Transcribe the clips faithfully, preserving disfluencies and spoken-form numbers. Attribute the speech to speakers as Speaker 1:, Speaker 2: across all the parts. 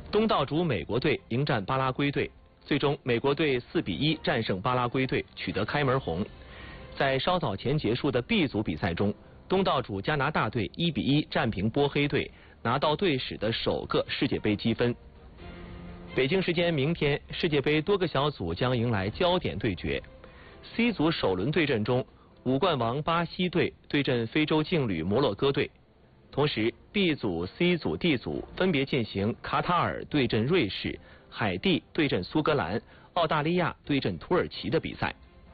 Speaker 1: 东道主美国队迎战巴拉圭队，最终美国队四比一战胜巴拉圭队，取得开门红。在稍早前结束的 B 组比赛中，东道主加拿大队一比一战平波黑队，拿到队史的首个世界杯积分。北京时间明天，世界杯多个小组将迎来焦点对决。C 组首轮对阵中，五冠王巴西队对阵非洲劲旅摩洛哥队。同时 ，B 组、C 组、D 组分别进行卡塔尔对阵瑞士、海地对阵苏格兰、澳大利亚对阵土耳其的比赛。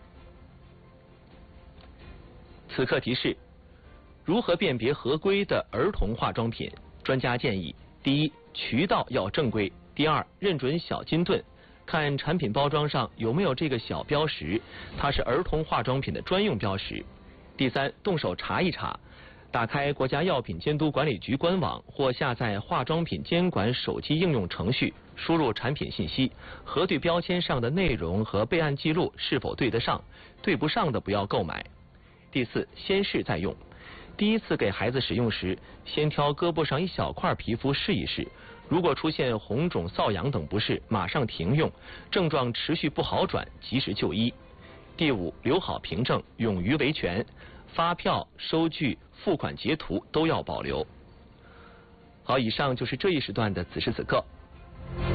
Speaker 1: 此刻提示：如何辨别合规的儿童化妆品？专家建议：第一，渠道要正规；第二，认准小金盾，看产品包装上有没有这个小标识，它是儿童化妆品的专用标识；第三，动手查一查。打开国家药品监督管理局官网或下载化妆品监管手机应用程序，输入产品信息，核对标签上的内容和备案记录是否对得上，对不上的不要购买。第四，先试再用。第一次给孩子使用时，先挑胳膊上一小块皮肤试一试，如果出现红肿、瘙痒等不适，马上停用，症状持续不好转，及时就医。第五，留好凭证，勇于维权。发票、收据、付款截图都要保留。好，以上就是这一时段的此时此刻。